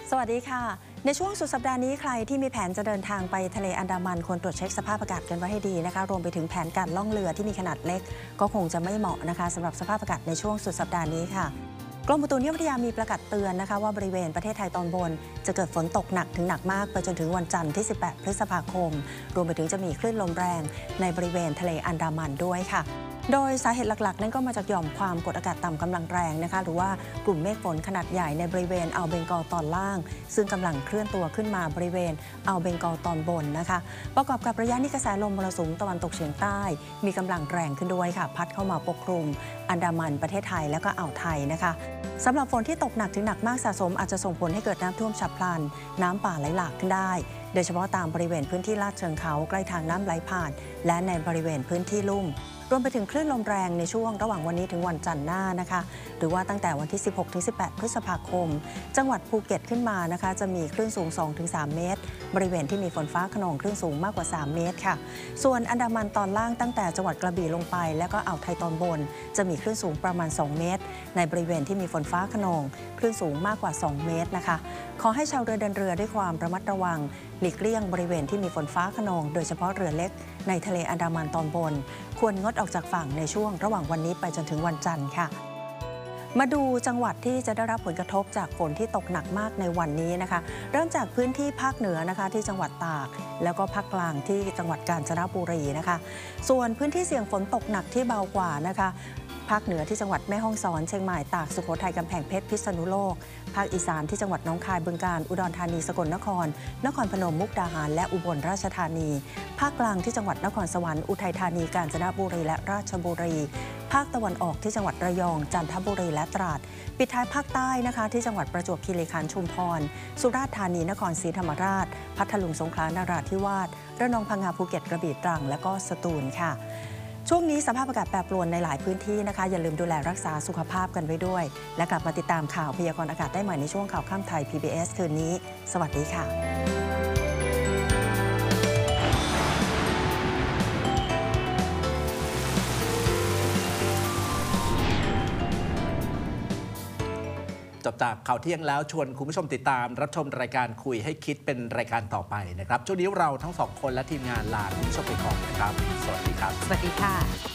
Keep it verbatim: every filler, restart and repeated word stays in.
สวัสดีค่ะในช่วงสุดสัปดาห์นี้ใครที่มีแผนจะเดินทางไปทะเลอันดามันควรตรวจเช็คสภาพอากาศกันไว้ให้ดีนะคะรวมไปถึงแผนการล่องเรือที่มีขนาดเล็กก็คงจะไม่เหมาะนะคะสำหรับสภาพอากาศในช่วงสุดสัปดาห์นี้ค่ะกรมอุตุนิยมวิทยามีประกาศเตือนนะคะว่าบริเวณประเทศไทยตอนบนจะเกิดฝนตกหนักถึงหนักมากไปจนถึงวันจันทร์ที่สิบแปดพฤษภาคมรวมไปถึงจะมีคลื่นลมแรงในบริเวณทะเลอันดามันด้วยค่ะโดยสาเหตุหลักๆนั้นก็มาจากหย่อมความกดอากาศต่ำกำลังแรงนะคะหรือว่ากลุ่มเมฆฝนขนาดใหญ่ในบริเวณอ่าวเบงกอลตอนล่างซึ่งกำลังเคลื่อนตัวขึ้นมาบริเวณอ่าวเบงกอลตอนบนนะคะประกอบกับระยะนี้กระแสลมมรสุมตะวันตกเฉียงใต้มีกำลังแรงขึ้นด้วยค่ะพัดเข้ามาปกคลุมอันดามันประเทศไทยและก็อ่าวไทยนะคะสำหรับฝนที่ตกหนักถึงหนักมากสะสมอาจจะส่งผลให้เกิดน้ำท่วมฉับพลันน้ำป่าไหลหลากขึ้นได้โดยเฉพาะตามบริเวณพื้นที่ลาดเชิงเขาใกล้ทางน้ำไหลผ่านและในบริเวณพื้นที่ลุ่มรวมไปถึงคลื่นลมแรงในช่วงระหว่างวันนี้ถึงวันจันทร์หน้านะคะหรือว่าตั้งแต่วันที่ สิบหกถึงสิบแปด พฤษภาคมจังหวัดภูเก็ตขึ้นมานะคะจะมีคลื่นสูง สองถึงสาม เมตรบริเวณที่มีฝนฟ้าคะนองคลื่นสูงมากกว่า สาม เมตรค่ะส่วนอันดามันตอนล่างตั้งแต่จังหวัดกระบี่ลงไปและก็อ่าวไทยตอนบนจะมีคลื่นสูงประมาณ สอง เมตรในบริเวณที่มีฝนฟ้าคะนองคลื่นสูงมากกว่า สอง เมตรนะคะขอให้ชาวเรือเดินเรือด้วยความระมัดระวังหลีกเลี่ยงบริเวณที่มีฝนฟ้าคะนองโดยเฉพาะเรือเล็กในทะเลอันดามันตอนบนควรงดออกจากฝั่งในช่วงระหว่างวันนี้ไปจนถึงวันจันทร์ค่ะมาดูจังหวัดที่จะได้รับผลกระทบจากฝนที่ตกหนักมากในวันนี้นะคะเริ่มจากพื้นที่ภาคเหนือนะคะที่จังหวัดตากแล้วก็ภาคกลางที่จังหวัดกาญจนบุรีนะคะส่วนพื้นที่เสี่ยงฝนตกหนักที่เบากว่านะคะภาคเหนือที่จังหวัดแม่ฮ่องสอนเชียงใหม่ตากสุโขทัยกำแพงเพชรพิษณุโลกภาคอีสานที่จังหวัดหนองคายบึงกาฬอุดรธานีสกลนครนครพนมมุกดาหารและอุบลราชธานีภาคกลางที่จังหวัดนครสวรรค์อุทัยธานีกาญจนบุรีและราชบุรีภาคตะวันออกที่จังหวัดระยองจันทบุรีและตราดปิดท้ายภาคใต้นะคะที่จังหวัดประจวบคีรีขันธ์ชุมพรสุราษฎร์ธานีนครศรีธรรมราชพัทลุงสงขลานราธิวาสระนองพังงาภูเก็ตกระบี่ตรังและก็สตูลค่ะช่วงนี้สภาพอากาศแปรปรวนในหลายพื้นที่นะคะอย่าลืมดูแลรักษาสุขภาพกันไว้ด้วยและกลับมาติดตามข่าวพยากรณ์อากาศได้ใหม่ในช่วงข่าวค่ำไทย พี บี เอส คืนนี้สวัสดีค่ะจบจากข่าวเที่ยงแล้วชวนคุณผู้ชมติดตามรับชมรายการคุยให้คิดเป็นรายการต่อไปนะครับช่วงนี้เราทั้งสองคนและทีมงานลาคุณผู้ชมไปก่อนนะครับสวัสดีครับสวัสดีค่ะ